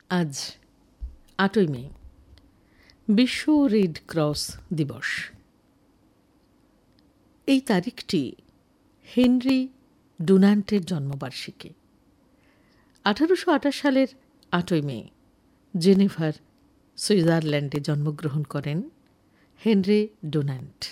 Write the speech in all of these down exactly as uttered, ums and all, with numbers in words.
আজ আটই মে, বিশ্ব রেড ক্রস দিবস। এই তারিখটি হেনরি ডুনান্টের জন্মবার্ষিকী। আঠারোশো আঠাশ সালের আটই মে জেনেভার সুইজারল্যান্ডে জন্মগ্রহণ করেন হেনরি ডুনান্ট।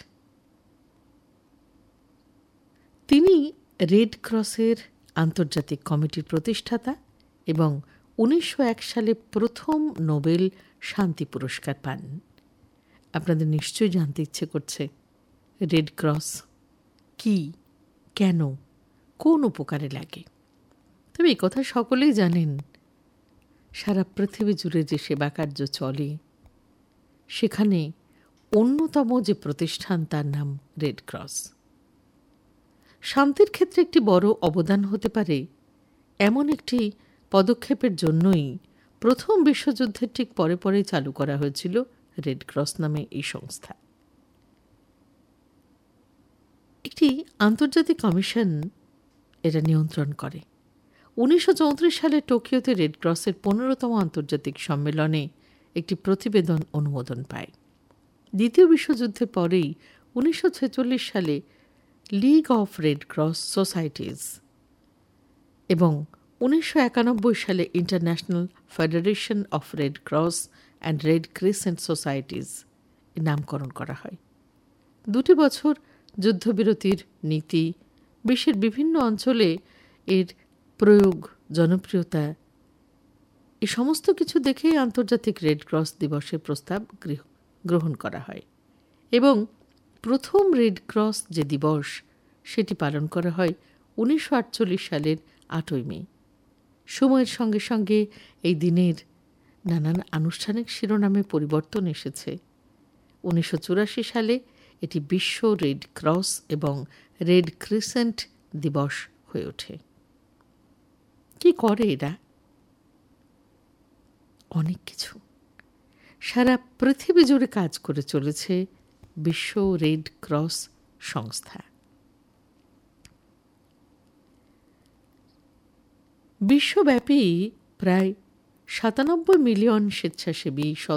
তিনি রেড ক্রসের আন্তর্জাতিক কমিটির প্রতিষ্ঠাতা এবং উনিশশো এক সালে প্রথম নোবেল শান্তি পুরস্কার পান। আপনাদের নিশ্চয়ই জানতে ইচ্ছে করছে রেড ক্রস কি, কেন, কোন উপকারে লাগে। তবে এই কথা সকলেই জানেন, সারা পৃথিবী জুড়ে যে সেবা কার্য চলে সেখানে অন্যতম যে প্রতিষ্ঠান তার নাম রেড ক্রস। শান্তির ক্ষেত্রে একটি বড় অবদান হতে পারে এমন একটি পদক্ষেপের জন্যই প্রথম বিশ্বযুদ্ধের ঠিক পরে পরে চালু করা হয়েছিল রেড ক্রস নামে এই সংস্থা। একটি আন্তর্জাতিক কমিশন এটা নিয়ন্ত্রণ করে। উনিশশো চৌত্রিশ সালে টোকিওতে রেড ক্রসের পনেরোতম আন্তর্জাতিক সম্মেলনে একটি প্রতিবেদন অনুমোদন পায়। দ্বিতীয় বিশ্বযুদ্ধের পরেই উনিশশো ছেচল্লিশ সালে league of red cross societies এবং উনিশশো একানব্বই সালে international federation of red cross and red crescent societies এর নামকরণ করা হয়। দুটি বছর যুদ্ধবিরতির নীতি, বিশ্বের বিভিন্ন অঞ্চলে এর প্রয়োগ, জনপ্রিয়তা, এ সমস্ত কিছু দেখেই আন্তর্জাতিক রেড ক্রস দিবসের প্রস্তাব গ্রহণ করা হয় এবং প্রথম রেড ক্রস যে দিবস সেটি পালন করা হয় উনিশশো আটচল্লিশ সালের আটই মে। সময়ের সঙ্গে সঙ্গে এই দিনের নানান আনুষ্ঠানিক শিরোনামে পরিবর্তন এসেছে। উনিশশো চুরাশি সালে এটি বিশ্ব রেড ক্রস এবং রেড ক্রিসেন্ট দিবস হয়ে ওঠে। কি করে এরা? অনেক কিছু। সারা পৃথিবী জুড়ে কাজ করে চলেছে বিশ্ব রেড ক্রস সংস্থা। বিশ্বব্যাপী প্রায় সাতানব্বই মিলিয়ন স্বেচ্ছাসেবী